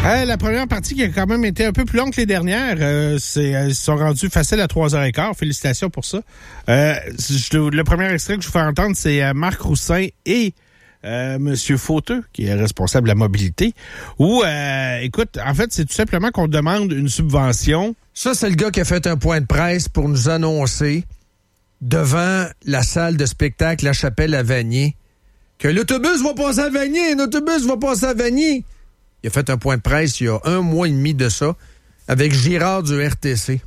La première partie qui a quand même été un peu plus longue que les dernières. Ils sont rendus faciles à 3h15. Félicitations pour ça. Le premier extrait que je vous fais entendre, c'est Marc Roussin et Monsieur Fauteux, qui est responsable de la mobilité, où, écoute, en fait, c'est tout simplement qu'on demande une subvention. Ça, c'est le gars qui a fait un point de presse pour nous annoncer devant la salle de spectacle La Chapelle à Vanier que l'autobus va passer à Vanier, l'autobus va passer à Vanier. Il a fait un point de presse il y a 1 mois et demi de ça avec Girard du RTC.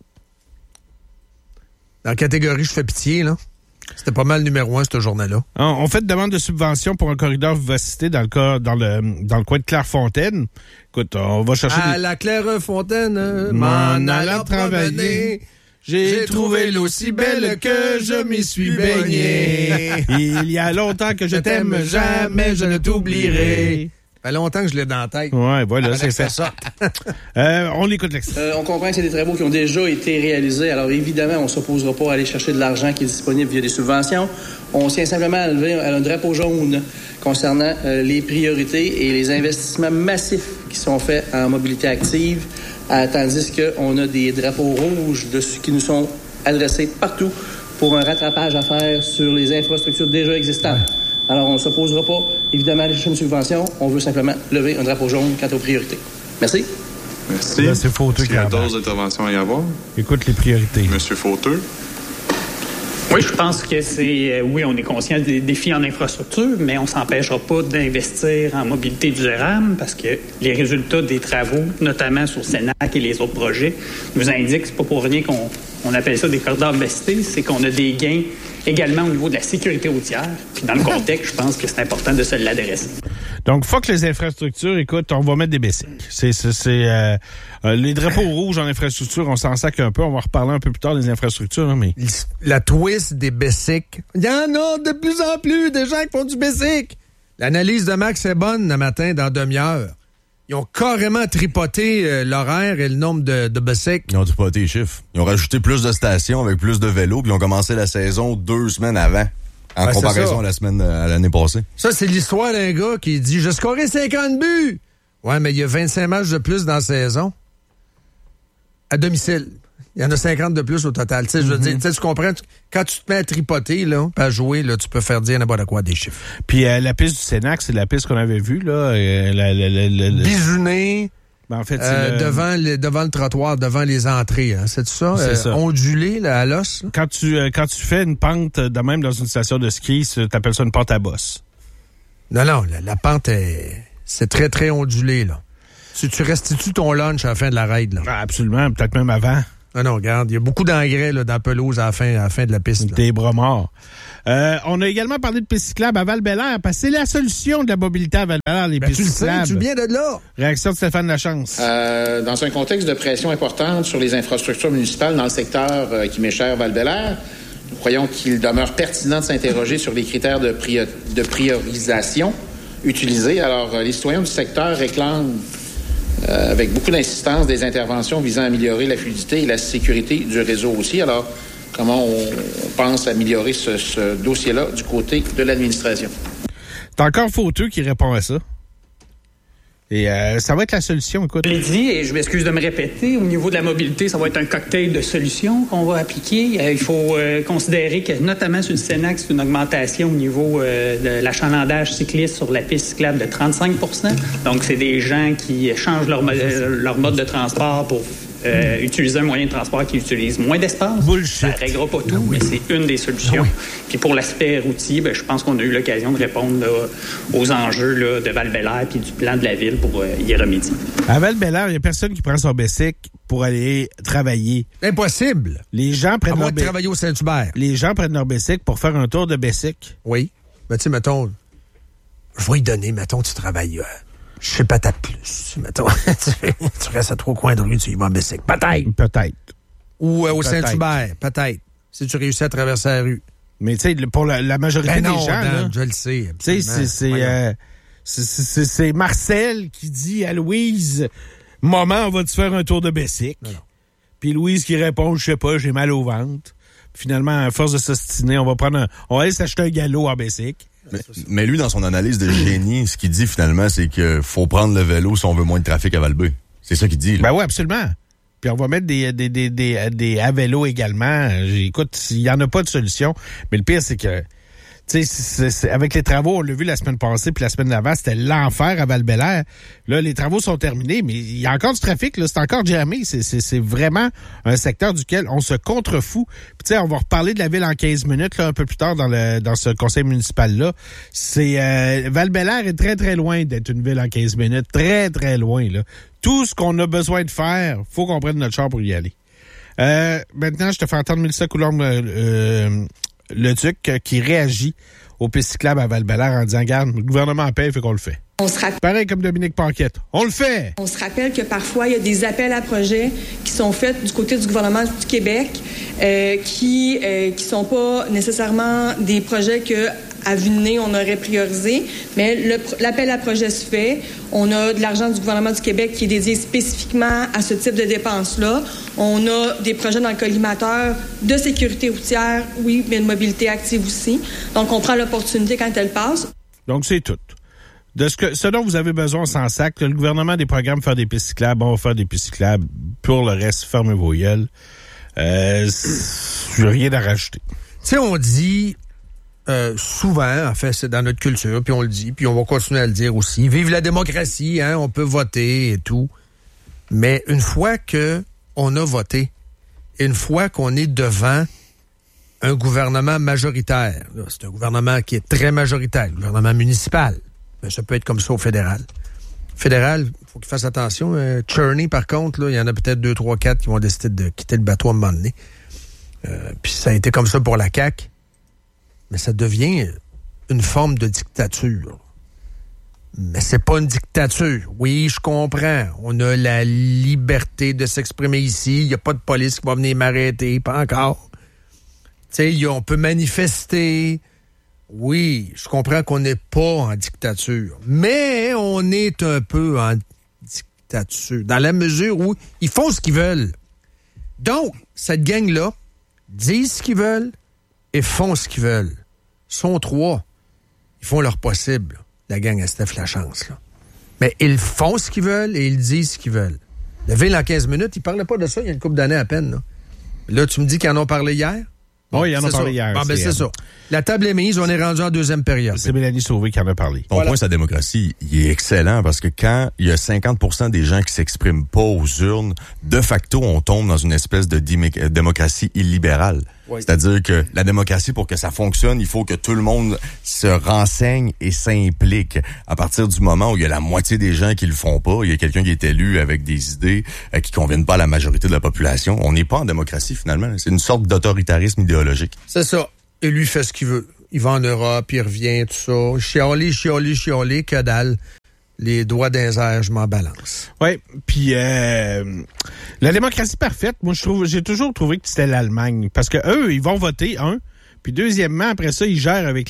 Dans la catégorie Je fais pitié, là. C'était pas mal numéro 1, ce journal-là. On fait une demande de subvention pour un corridor vivacité dans le coin de Clairefontaine. Écoute, on va chercher... À la Clairefontaine, m'en allant promener, j'ai trouvé l'eau si belle que je m'y suis baigné. Il y a longtemps que je t'aime, jamais je ne t'oublierai. Ça fait longtemps que je l'ai dans la tête. Ouais, voilà, c'est fait ça. On écoute l'extrait. On comprend que c'est des travaux qui ont déjà été réalisés. Alors, évidemment, on ne s'opposera pas à aller chercher de l'argent qui est disponible via des subventions. On tient simplement à lever un drapeau jaune concernant les priorités et les investissements massifs qui sont faits en mobilité active, tandis qu'on a des drapeaux rouges qui nous sont adressés partout pour un rattrapage à faire sur les infrastructures déjà existantes. Ouais. Alors, on ne s'opposera pas, évidemment, à aller chercher une subvention. On veut simplement lever un drapeau jaune quant aux priorités. Merci. Merci. Là, c'est Fauteux qui y a d'autres interventions à y avoir. Écoute les priorités. Monsieur Fauteux. Oui, je pense que c'est... oui, on est conscient des défis en infrastructure, mais on ne s'empêchera pas d'investir en mobilité durable parce que les résultats des travaux, notamment sur Sénac et les autres projets, nous indiquent, c'est pas pour rien qu'on appelle ça des corridors vivacité, c'est qu'on a des gains également au niveau de la sécurité routière. Puis dans le contexte, je pense que c'est important de se l'adresser. Donc, fuck les infrastructures. Écoute, on va mettre des bicycles. Les drapeaux rouges en infrastructure, on s'en sac un peu. On va reparler un peu plus tard des infrastructures. Hein, mais... La twist des bicycles. Il y en a de plus en plus des gens qui font du bicycle. L'analyse de Max est bonne le matin dans demi-heure. Ils ont carrément tripoté l'horaire et le nombre de bicycles. Ils ont tripoté les chiffres. Ils ont rajouté plus de stations avec plus de vélos, puis ils ont commencé la saison 2 semaines avant, en comparaison à l'année passée. Ça, c'est l'histoire d'un gars qui dit « J'ai scoré 50 buts! » Ouais, mais il y a 25 matchs de plus dans la saison. À domicile. Il y en a 50 de plus au total. Tu sais, je veux dire, tu comprends? Quand tu te mets à tripoter, là, à jouer, là, tu peux faire dire n'importe quoi des chiffres. Puis la piste du Sénac, c'est la piste qu'on avait vue, là. Bisounée. Ben, en fait, devant le trottoir, devant les entrées. Hein. C'est ça? C'est ça. Ondulé, là, à l'os. Quand tu fais une pente de même dans une station de ski, t'appelles ça une pente à bosse. Non, la pente c'est très, très ondulé, là. Tu restitues ton lunch à la fin de la raid, là. Ah, absolument, peut-être même avant. Ah non, regarde, il y a beaucoup d'engrais là, dans la pelouse à la fin de la piste. Des bras morts. On a également parlé de pistes cyclables à Val-Bélair, parce que c'est la solution de la mobilité à Val-Bélair, les pistes cyclables. Tu viens de là. Réaction de Stéphane Lachance. Dans un contexte de pression importante sur les infrastructures municipales dans le secteur qui m'est cher, Val-Bélair, nous croyons qu'il demeure pertinent de s'interroger sur les critères de priorisation utilisés. Alors, les citoyens du secteur réclament avec beaucoup d'insistance des interventions visant à améliorer la fluidité et la sécurité du réseau aussi. Alors, comment on pense améliorer ce dossier-là du côté de l'administration? C'est encore Fauteux qui répond à ça. Et ça va être la solution, écoute. Je l'ai dit, et je m'excuse de me répéter, au niveau de la mobilité, ça va être un cocktail de solutions qu'on va appliquer. Il faut considérer que, notamment sur le Sénac, c'est une augmentation au niveau de l'achalandage cycliste sur la piste cyclable de 35 %. Donc, c'est des gens qui changent leur mode de transport pour utiliser un moyen de transport qui utilise moins d'espace. Bullshit. Ça ne réglera pas tout, mais c'est une des solutions. Puis pour l'aspect routier, je pense qu'on a eu l'occasion de répondre là, aux enjeux là, de Val-Bélair puis du plan de la ville pour y remédier. À Val-Bélair, il n'y a personne qui prend son bicycle pour aller travailler. Impossible. Les gens prennent leur travailler au Saint-Hubert. Les gens prennent leur bicycle pour faire un tour de bicycle. Oui. Mais tu sais, mettons, je vais y donner, mettons, tu travailles... je sais pas, peut-être plus. Mettons, tu restes à 3 coins de rue, tu y vas en bicycle. Peut-être. Ou au Saint-Hubert, peut-être. Si tu réussis à traverser la rue. Mais tu sais, pour la majorité des gens, là, je le sais. Tu sais, c'est Marcel qui dit à Louise, « Maman, on va te faire un tour de bicycle. » Puis Louise qui répond, « Je sais pas, j'ai mal au ventre. » Finalement, à force de s'ostiner, on va aller s'acheter un galop en bicycle. Mais lui, dans son analyse de génie, ce qu'il dit finalement, c'est qu'il faut prendre le vélo si on veut moins de trafic à Val-Béo. C'est ça qu'il dit. Ben oui, absolument. Puis on va mettre des à vélo également. Écoute, il n'y en a pas de solution. Mais le pire, c'est que tu sais, avec les travaux, on l'a vu la semaine passée, puis la semaine d'avant, c'était l'enfer à Val-Bélair. Là, les travaux sont terminés, mais il y a encore du trafic, là, c'est encore jamais. C'est vraiment un secteur duquel on se contrefout. Puis tu sais, on va reparler de la ville en 15 minutes, là, un peu plus tard dans ce conseil municipal-là. Val-Bélair est très, très loin d'être une ville en 15 minutes. Très, très loin, là. Tout ce qu'on a besoin de faire, faut qu'on prenne notre char pour y aller. Maintenant, je te fais entendre Mélissa Coulombe, le Duc, qui réagit aux pistes cyclables à Val-Bélair en disant, regarde, le gouvernement paye, fait qu'on le fait. Pareil comme Dominique Paquette. On le fait! On se rappelle que parfois, il y a des appels à projets qui sont faits du côté du gouvernement du Québec qui sont pas nécessairement des projets que à vue de nez, on aurait priorisé, mais l'appel à projet se fait. On a de l'argent du gouvernement du Québec qui est dédié spécifiquement à ce type de dépenses-là. On a des projets dans le collimateur de sécurité routière, oui, mais de mobilité active aussi. Donc, on prend l'opportunité quand elle passe. Donc, c'est tout. De ce dont vous avez besoin, on s'en sac. Le gouvernement des programmes faire des pistes cyclables, on va faire des pistes cyclables. Pour le reste, fermez vos gueules. J'ai rien à rajouter. Tu sais, on dit souvent, en fait, c'est dans notre culture, puis on le dit, puis on va continuer à le dire aussi. Vive la démocratie, hein, on peut voter et tout. Mais une fois que on a voté, une fois qu'on est devant un gouvernement majoritaire, là, c'est un gouvernement qui est très majoritaire, gouvernement municipal, mais ça peut être comme ça au fédéral. Fédéral, il faut qu'il fasse attention. Cherney, par contre, là, il y en a peut-être 2, 3, 4 qui vont décider de quitter le bateau à un moment donné. Puis ça a été comme ça pour la CAQ. Mais ça devient une forme de dictature. Mais c'est pas une dictature. Oui, je comprends. On a la liberté de s'exprimer ici. Il n'y a pas de police qui va venir m'arrêter. Pas encore. Tu sais, on peut manifester. Oui, je comprends qu'on n'est pas en dictature. Mais on est un peu en dictature. Dans la mesure où ils font ce qu'ils veulent. Donc, cette gang-là disent ce qu'ils veulent et font ce qu'ils veulent. Ils sont 3. Ils font leur possible, la gang à Steph Lachance, là. Mais ils font ce qu'ils veulent et ils disent ce qu'ils veulent. La ville en 15 minutes, ils ne parlaient pas de ça il y a une couple d'années à peine. Là, tu me dis qu'ils en ont parlé hier? Oui, ils en ont parlé hier. Bon, c'est ça. La table est mise, on est rendu en deuxième période. C'est Mélanie Sauvé qui en a parlé. Ton point, sa démocratie, il est excellent parce que quand il y a 50% des gens qui s'expriment pas aux urnes, de facto, on tombe dans une espèce de démocratie illibérale. Oui. C'est-à-dire que la démocratie, pour que ça fonctionne, il faut que tout le monde se renseigne et s'implique. À partir du moment où il y a la moitié des gens qui le font pas, il y a quelqu'un qui est élu avec des idées qui conviennent pas à la majorité de la population, on n'est pas en démocratie finalement. C'est une sorte d'autoritarisme idéologique. C'est ça. Et lui fait ce qu'il veut. Il va en Europe, il revient, tout ça. Chialer, que dalle. Les doigts dans les airs, je m'en balance. Oui, puis la démocratie parfaite, moi j'ai toujours trouvé que c'était l'Allemagne. Parce que eux, ils vont voter, puis deuxièmement, après ça, ils gèrent avec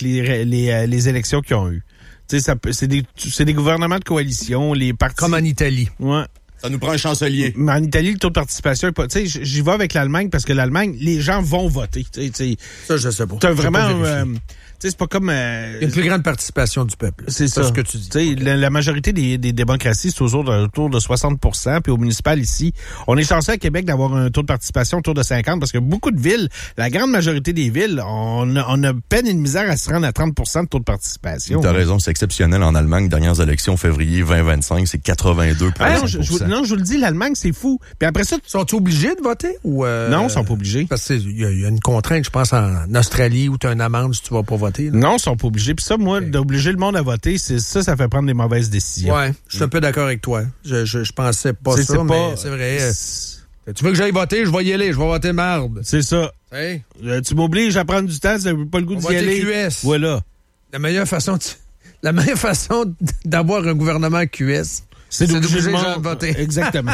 les élections qu'ils ont eues. Tu sais, c'est des gouvernements de coalition, les partis. Comme en Italie. Ouais. Ça nous prend un chancelier. Mais en Italie, le taux de participation est pas... Tu sais, j'y vais avec l'Allemagne parce que l'Allemagne, les gens vont voter. Ça, je sais pas. T'as vraiment... Tu sais, c'est pas comme... Il y a une plus grande participation du peuple. C'est ça. Ce que tu dis. Tu sais, la majorité des démocraties, c'est autour de 60%. Puis au municipal, ici, on est chanceux à Québec d'avoir un taux de participation autour de 50% parce que beaucoup de villes, la grande majorité des villes, on a peine et de misère à se rendre à 30% de taux de participation. T'as raison, c'est exceptionnel en Allemagne. Dernières élections, février 2025, c'est 82%. Non, je vous le dis, l'Allemagne, c'est fou. Puis après ça... Sont-ils obligés de voter? Ou Non, ils sont pas obligés. Parce qu'il y a une contrainte, je pense, en Australie où tu as une amende si tu vas pas voter. Là. Non, ils sont pas obligés. Puis ça, moi, d'obliger le monde à voter, ça fait prendre des mauvaises décisions. Ouais, je suis un peu d'accord avec toi. Je pensais pas ça, mais c'est vrai. Tu veux que j'aille voter? Je vais y aller. Je vais voter marde. C'est ça. Hey. Tu m'obliges à prendre du temps, tu n'as pas le goût d'y aller. QS. Voilà. La meilleure façon d'avoir un gouvernement QS, c'est d'obliger les gens à voter. Exactement.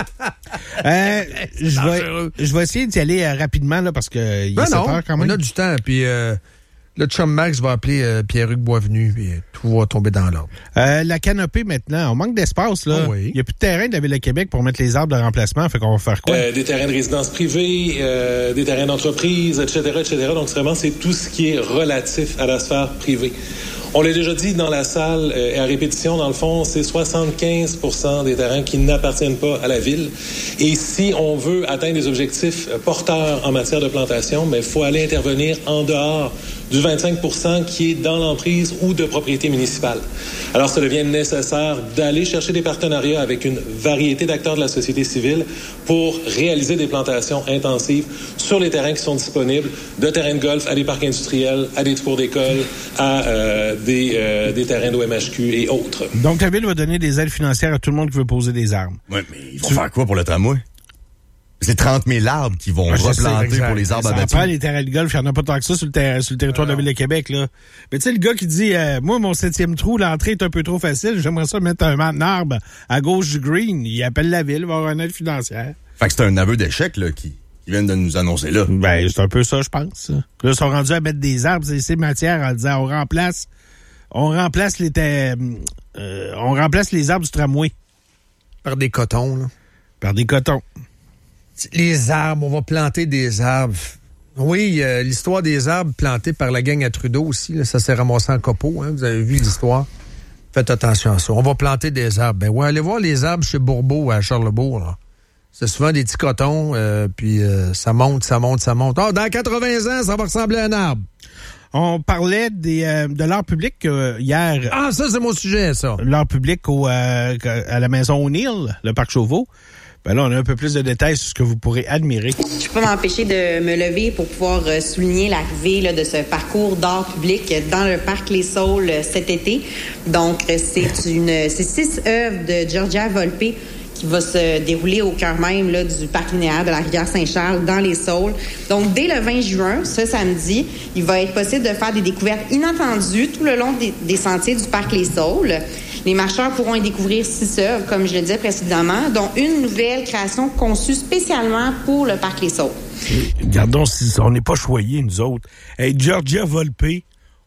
Je vais essayer d'y aller rapidement là, parce que il y a 7 heures quand même. On a du temps. Puis le chum Max va appeler Pierre-Hugues Boisvenu et tout va tomber dans l'ordre. La canopée maintenant, on manque d'espace là. Oh oui. Il n'y a plus de terrain de la Ville de Québec pour mettre les arbres de remplacement. Fait qu'on va faire quoi? Des terrains de résidence privée, des terrains d'entreprise, etc., etc. Donc vraiment, c'est tout ce qui est relatif à la sphère privée. On l'a déjà dit dans la salle et à répétition, dans le fond, c'est 75% des terrains qui n'appartiennent pas à la ville. Et si on veut atteindre des objectifs porteurs en matière de plantation, mais il faut aller intervenir en dehors du 25% qui est dans l'emprise ou de propriété municipale. Alors, ça devient nécessaire d'aller chercher des partenariats avec une variété d'acteurs de la société civile pour réaliser des plantations intensives sur les terrains qui sont disponibles, de terrains de golf à des parcs industriels, à des cours d'école, à des terrains d'OMHQ et autres. Donc, la Ville va donner des aides financières à tout le monde qui veut poser des arbres. Oui, mais ils vont faire quoi pour le tramway? C'est 30 000 arbres qui vont replanter pour les arbres abattus. Après, les terrains de golf, il n'y en a pas tant que ça sur le territoire de la Ville de Québec, là. Mais tu sais, le gars qui dit, moi, mon 7e trou, l'entrée est un peu trop facile, j'aimerais ça mettre un arbre à gauche du green. Il appelle la Ville, il va avoir une aide financière. Fait que c'est un aveu d'échec, là, qui viennent de nous annoncer là. Ben, c'est un peu ça, je pense. Là, ils sont rendus à mettre des arbres, ces matières, en disant, on remplace les arbres du tramway. Par des cotons, là. Par des cotons. Les arbres, on va planter des arbres. Oui, l'histoire des arbres plantés par la gang à Trudeau aussi, là, ça s'est ramassé en copeaux, hein, vous avez vu l'histoire. Faites attention à ça. On va planter des arbres. Ben ouais, allez voir les arbres chez Bourbeau à Charlebourg, là. C'est souvent des petits cotons, puis ça monte. Oh, dans 80 ans, ça va ressembler à un arbre. On parlait de l'art public hier. Ah, ça, c'est mon sujet, ça. L'art public à la Maison O'Neill, le Parc Chauveau. Ben là, on a un peu plus de détails sur ce que vous pourrez admirer. Je peux pas m'empêcher de me lever pour pouvoir souligner l'arrivée là, de ce parcours d'art public dans le Parc Les Saules cet été. Donc, c'est 6 œuvres de Georgia Volpe qui va se dérouler au cœur même là, du parc linéaire de la rivière Saint-Charles dans les Saules. Donc, dès le 20 juin, ce samedi, il va être possible de faire des découvertes inattendues tout le long des sentiers du parc Les Saules. Les marcheurs pourront y découvrir 6 œuvres, comme je le disais précédemment, dont une nouvelle création conçue spécialement pour le parc Les Saules. Regardons si on n'est pas choyés, nous autres. Hey, Georgia Volpe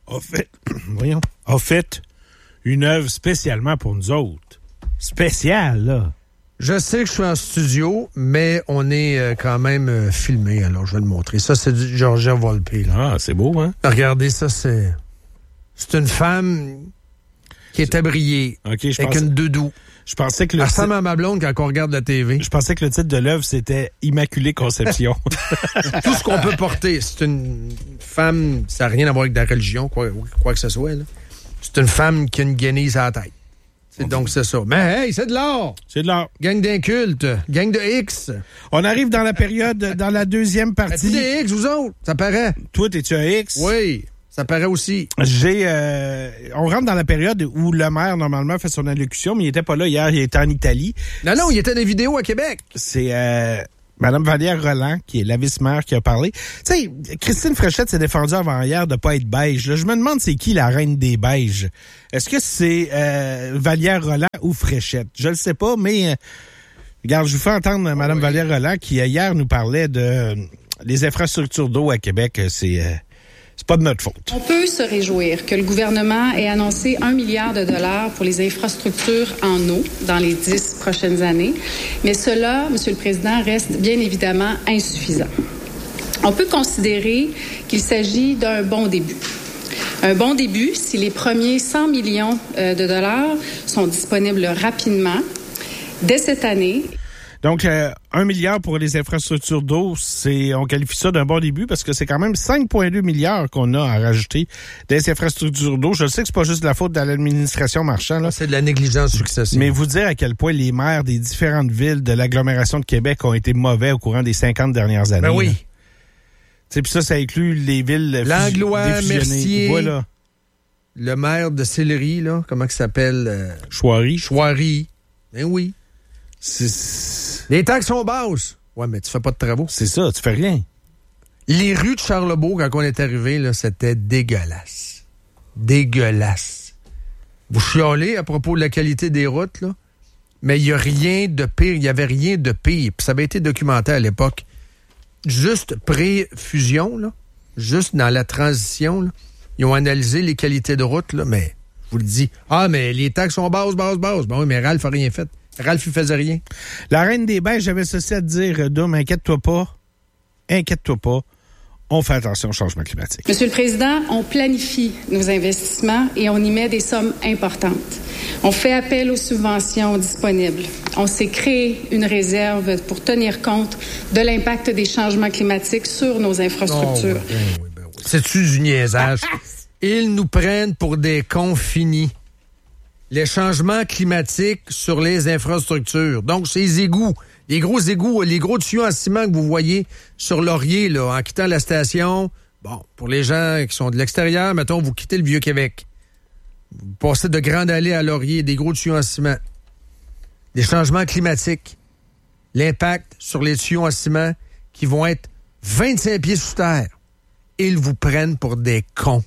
a fait une œuvre spécialement pour nous autres. Spéciale, là. Je sais que je suis en studio, mais on est quand même filmé, alors je vais le montrer. Ça, c'est du Georgia Volpe, là. Ah, c'est beau, hein? Regardez, ça, c'est une femme qui est habillée avec une doudou. Je pensais que elle ressemble à ma blonde quand on regarde la TV. Je pensais que le titre de l'œuvre, c'était Immaculée Conception. Tout ce qu'on peut porter. C'est une femme, ça n'a rien à voir avec la religion, quoi que ce soit, là. C'est une femme qui a une guenille à la tête. Donc, c'est ça. Mais hey, c'est de l'art! C'est de l'art. Gang d'incultes, gang de X. On arrive dans la période, dans la deuxième partie. Des X, vous autres, ça paraît. Toi, t'es-tu un X? Oui, ça paraît aussi. On rentre dans la période où le maire, normalement, fait son allocution, mais il était pas là hier, il était en Italie. Non, il était dans des vidéos à Québec. C'est Mme Vallière Roland, qui est la vice-maire, qui a parlé. Tu sais, Christine Fréchette s'est défendue avant hier de pas être beige. Là, je me demande c'est qui la reine des beiges. Est-ce que c'est Vallière Roland ou Fréchette? Je le sais pas, mais regarde, je vous fais entendre Mme Vallière Roland qui hier nous parlait de les infrastructures d'eau à Québec. C'est pas de notre faute. On peut se réjouir que le gouvernement ait annoncé 1 milliard de dollars pour les infrastructures en eau dans les 10 prochaines années. Mais cela, M. le Président, reste bien évidemment insuffisant. On peut considérer qu'il s'agit d'un bon début. Un bon début si les premiers 100 millions de dollars sont disponibles rapidement dès cette année. Donc, 1 milliard pour les infrastructures d'eau, on qualifie ça d'un bon début parce que c'est quand même 5,2 milliards qu'on a à rajouter des infrastructures d'eau. Je sais que c'est pas juste de la faute de l'administration Marchand, là. C'est de la négligence successive. Mais vous dire à quel point les maires des différentes villes de l'agglomération de Québec ont été mauvais au courant des 50 dernières années. Ben oui. Puis ça inclut les villes Langlois, Mercier. Voilà. Le maire de Sillery, là, comment il s'appelle? Chouari. Ben oui. Les taxes sont basses. Ouais, mais tu fais pas de travaux. C'est ça, tu fais rien. Les rues de Charlebourg, quand on est arrivé, là, c'était dégueulasse. Dégueulasse. Vous chialez à propos de la qualité des routes, là, mais il y a rien de pire. Il y avait rien de pire. Puis ça avait été documenté à l'époque. Juste pré-fusion, là, juste dans la transition, là, ils ont analysé les qualités de route, là, mais je vous le dis. Ah, mais les taxes sont basses. Ben oui, mais Ralph n'a rien fait. Ralph, il faisait rien. La reine des beiges, j'avais ceci à te dire, Dom, inquiète-toi pas. on fait attention au changement climatique. Monsieur le Président, on planifie nos investissements et on y met des sommes importantes. On fait appel aux subventions disponibles. On s'est créé une réserve pour tenir compte de l'impact des changements climatiques sur nos infrastructures. Oui. C'est-tu du niaisage? Ils nous prennent pour des cons finis. Les changements climatiques sur les infrastructures. Donc, ces égouts, les gros égouts, les gros tuyaux en ciment que vous voyez sur Laurier, là, en quittant la station. Bon, pour les gens qui sont de l'extérieur, mettons, vous quittez le Vieux-Québec. Vous passez de Grande Allée à Laurier, des gros tuyaux en ciment. Les changements climatiques. L'impact sur les tuyaux en ciment qui vont être 25 pieds sous terre. Ils vous prennent pour des cons.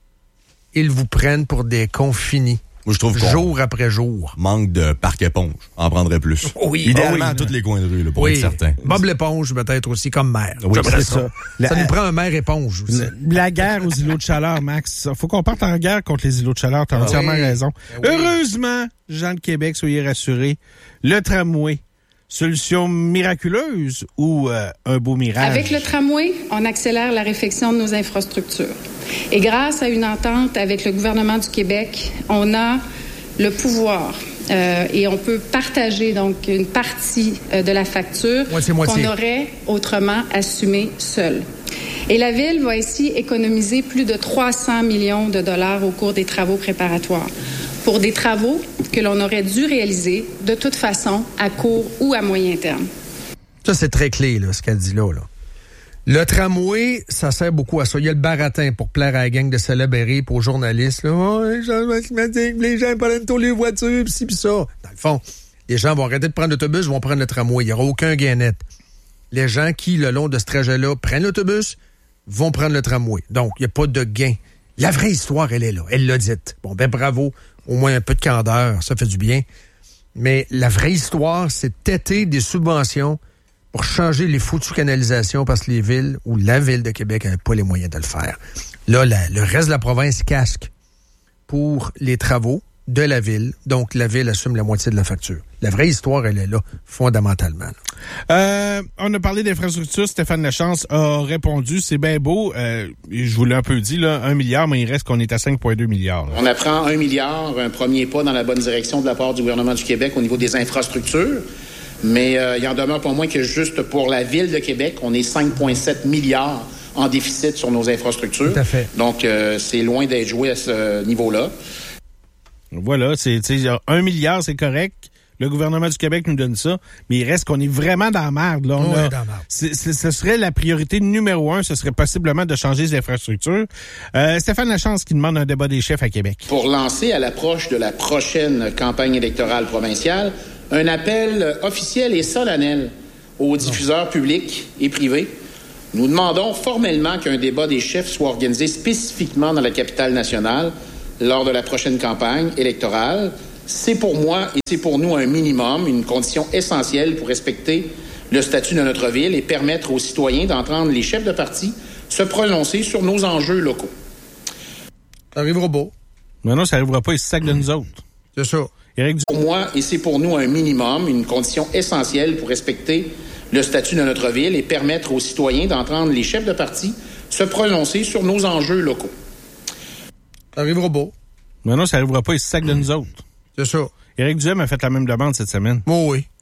Ils vous prennent pour des cons finis. Moi, je trouve qu'on jour après jour. Manque de parc éponge. En prendrait plus. Oui. Idéalement, à tous les coins de rue, là, pour être certain. Bob l'éponge, peut-être aussi comme maire. Oui, c'est ça. Ça nous prend un maire éponge aussi. La guerre aux îlots de chaleur, Max. Faut qu'on parte en guerre contre les îlots de chaleur. T'as entièrement raison. Oui. Heureusement, gens de Québec, soyez rassurés. Le tramway, solution miraculeuse ou un beau mirage? Avec le tramway, on accélère la réfection de nos infrastructures. Et grâce à une entente avec le gouvernement du Québec, on a le pouvoir et on peut partager donc une partie de la facture qu'on aurait autrement assumée seule. Et la Ville va ici économiser plus de 300 millions de dollars au cours des travaux préparatoires pour des travaux que l'on aurait dû réaliser de toute façon à court ou à moyen terme. Ça, c'est très clé, là, ce qu'elle dit là. Le tramway, ça sert beaucoup à ça. Il y a le baratin pour plaire à la gang de célébrités pour aux journalistes. Là. Oh, les changements climatiques, les gens prennent tous les voitures, pis ci, pis ça. Dans le fond, les gens vont arrêter de prendre l'autobus, vont prendre le tramway. Il n'y aura aucun gain net. Les gens qui, le long de ce trajet-là, prennent l'autobus, vont prendre le tramway. Donc, il n'y a pas de gain. La vraie histoire, elle est là. Elle l'a dite. Bon, ben bravo. Au moins un peu de candeur, ça fait du bien. Mais la vraie histoire, c'est têter des subventions pour changer les foutues canalisations parce que les villes ou la Ville de Québec n'avait pas les moyens de le faire. Là, le reste de la province casque pour les travaux de la Ville. Donc, la Ville assume la moitié de la facture. La vraie histoire, elle est là, fondamentalement. On a parlé d'infrastructure. Stéphane Lachance a répondu. C'est bien beau. Je vous l'ai un peu dit, là, 1 milliard, mais il reste qu'on est à 5,2 milliards. Là. On apprend 1 milliard, un premier pas dans la bonne direction de la part du gouvernement du Québec au niveau des infrastructures. Mais il en demeure pas moins que juste pour la Ville de Québec, on est 5,7 milliards en déficit sur nos infrastructures. Tout à fait. Donc, c'est loin d'être joué à ce niveau-là. Voilà, 1 milliard, c'est correct. Le gouvernement du Québec nous donne ça, mais il reste qu'on est vraiment dans la merde. Là. On est dans la merde. Ce serait la priorité numéro 1, ce serait possiblement de changer les infrastructures. Stéphane Lachance qui demande un débat des chefs à Québec. Pour lancer à l'approche de la prochaine campagne électorale provinciale, un appel officiel et solennel aux diffuseurs publics et privés. Nous demandons formellement qu'un débat des chefs soit organisé spécifiquement dans la capitale nationale lors de la prochaine campagne électorale. C'est pour moi et c'est pour nous un minimum, une condition essentielle pour respecter le statut de notre ville et permettre aux citoyens d'entendre les chefs de parti se prononcer sur nos enjeux locaux. Ça arrivera pas. Mais non, ça arrivera pas, ils se sacent de nous autres. C'est ça. Pour moi et c'est pour nous un minimum, une condition essentielle pour respecter le statut de notre ville et permettre aux citoyens d'entendre les chefs de parti se prononcer sur nos enjeux locaux. Ça arrivera pas. Mais non, ça arrivera pas, ils se sacent de nous autres. C'est ça. Éric Duhem a fait la même demande cette semaine. Oh oui.